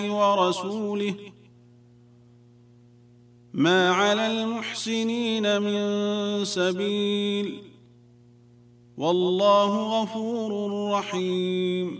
ورسوله ما على المحسنين من سبيل والله غفور رحيم